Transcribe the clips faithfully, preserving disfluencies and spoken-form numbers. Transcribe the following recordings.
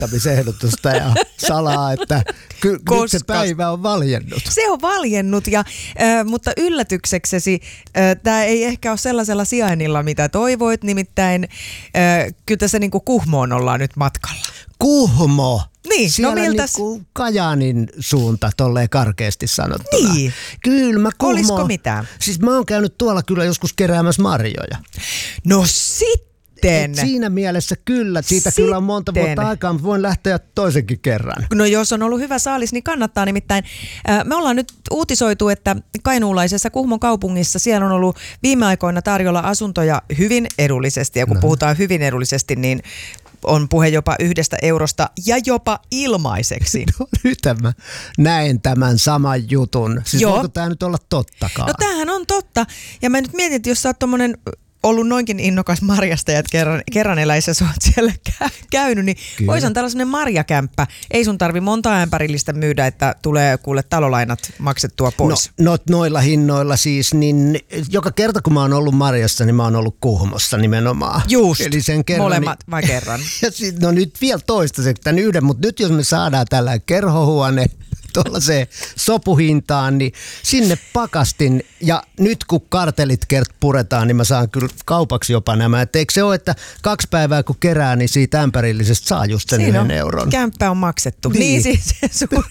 lopputtamisehdotusta ja salaa, että ky- nyt se päivä on valjennut. Se on valjennut, ja, äh, mutta yllätykseksesi äh, tämä ei ehkä ole sellaisella sijainnilla, mitä toivoit, nimittäin äh, kyllä tässä niin kuin Kuhmoon ollaan nyt matkalla. Kuhmo! Niin, siellä no miltäs? Niinku Kajaanin suunta, tolleen karkeasti sanottuna. Niin. Kyllä mä Kuhmo. Olisiko mitään? Siis mä oon käynyt tuolla kyllä joskus keräämässä marjoja. No sitten! Et siinä mielessä kyllä, siitä Sitten. kyllä on monta vuotta aikaa, mutta voin lähteä toisenkin kerran. No jos on ollut hyvä saalis, niin kannattaa nimittäin. Äh, me ollaan nyt uutisoitu, että kainuulaisessa Kuhmon kaupungissa siellä on ollut viime aikoina tarjolla asuntoja hyvin edullisesti. Ja kun no. puhutaan hyvin edullisesti, niin on puhe jopa yhdestä eurosta ja jopa ilmaiseksi. No nyt mä näen tämän saman jutun. Siis Joo. voiko tämä nyt olla tottakaan? No tämähän on totta. Ja mä nyt mietin, että jos sä oot tommonen ollut noinkin innokas marjasta, että kerran, kerran eläissä sä oot siellä käynyt, niin voisin tällä sellainen marjakämppä. Ei sun tarvi monta ämpärillistä myydä, että tulee kuule talolainat maksettua pois. No, no noilla hinnoilla siis, niin joka kerta kun mä oon ollut marjassa, niin mä oon ollut Kuhmossa nimenomaan. Just, eli sen kerran, molemmat niin, vai kerran? Ja sit, no nyt vielä toistaiseksi tämän yhden, mutta nyt jos me saadaan tällainen kerhohuone tuollaiseen sopuhintaan, niin sinne pakastin. Ja nyt kun kartelit kert puretaan, niin mä saan kyllä kaupaksi jopa nämä. Et eikö se ole, että kaksi päivää kun kerää, niin siitä ämpärillisestä saa just sen Siinä yhden on, euron. kämppä on maksettu. Niin, niin siis se suuri.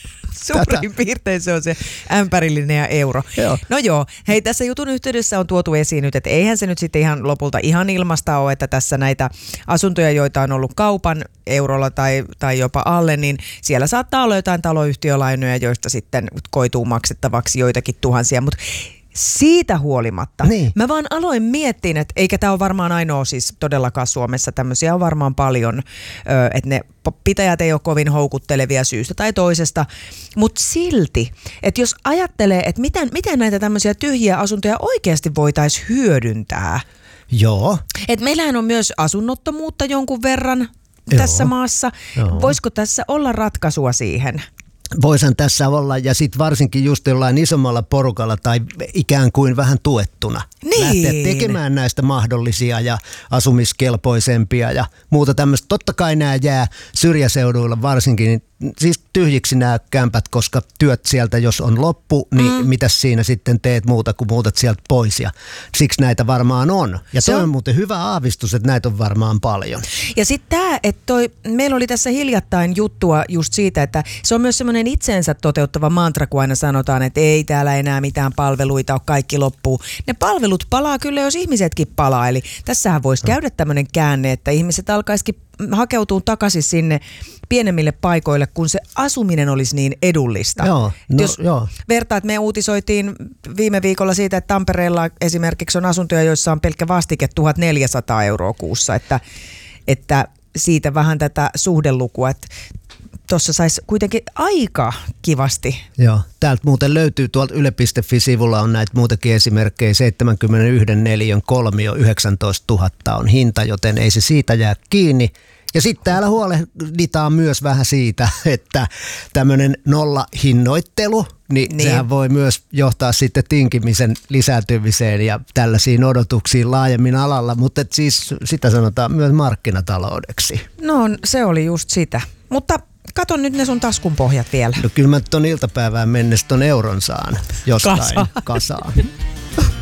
Suurin piirtein se on se ämpärillinen ja euro. Joo. No joo, hei tässä jutun yhteydessä on tuotu esiin nyt, että eihän se nyt sitten ihan lopulta ihan ilmasta ole, että tässä näitä asuntoja, joita on ollut kaupan eurolla tai, tai jopa alle, niin siellä saattaa olla jotain taloyhtiölainoja, joista sitten koituu maksettavaksi joitakin tuhansia, mutta siitä huolimatta. Niin. Mä vaan aloin miettiä, että eikä tämä ole varmaan ainoa siis todellakaan Suomessa, tämmöisiä on varmaan paljon, että ne pitäjät ei ole kovin houkuttelevia syystä tai toisesta, mutta silti, että jos ajattelee, että miten, miten näitä tämmöisiä tyhjiä asuntoja oikeasti voitaisiin hyödyntää. Joo. Et meillähän on myös asunnottomuutta jonkun verran Joo. tässä maassa. Joo. Voisiko tässä olla ratkaisua siihen? Voisin tässä olla, ja sitten varsinkin just jollain isommalla porukalla tai ikään kuin vähän tuettuna. Niin. Lähteä tekemään näistä mahdollisia ja asumiskelpoisempia ja muuta tämmöistä. Totta kai nämä jää syrjäseuduilla varsinkin, siis tyhjiksi nämä kämpät, koska työt sieltä jos on loppu, niin mm. mitäs siinä sitten teet muuta kuin muutat sieltä pois. Ja siksi näitä varmaan on. Ja se on, on muuten hyvä aavistus, että näitä on varmaan paljon. Ja sitten tämä, että toi, meillä oli tässä hiljattain juttua just siitä, että se on myös semmoinen itseensä toteuttava mantra, kun aina sanotaan, että ei täällä enää mitään palveluita ole, kaikki loppuu. Ne palvelut palaa kyllä, jos ihmisetkin palaa. Eli tässähän voisi käydä tämmöinen käänne, että ihmiset alkaisikin hakeutuu takaisin sinne pienemmille paikoille, kun se asuminen olisi niin edullista. Joo, no, jos joo. vertaat, me uutisoitiin viime viikolla siitä, että Tampereella esimerkiksi on asuntoja, joissa on pelkkä vastike tuhatneljäsataa euroa kuussa, että, että siitä vähän tätä suhdelukua, että tuossa saisi kuitenkin aika kivasti. Joo, täältä muuten löytyy tuolta yle piste fi-sivulla on näitä muutakin esimerkkejä. seitsemänkymmentäyksi neliön kolmio yhdeksäntoistatuhatta on hinta, joten ei se siitä jää kiinni. Ja sitten täällä huolehditaan myös vähän siitä, että tämmöinen nollahinnoittelu, niin, niin sehän voi myös johtaa sitten tinkimisen lisääntymiseen ja tällaisiin odotuksiin laajemmin alalla, mutta siis sitä sanotaan myös markkinataloudeksi. No se oli just sitä, mutta kato nyt ne sun taskun pohjat vielä. No kyllä mä ton iltapäivään mennessä ton euron saan jostain Kasaan. kasaan.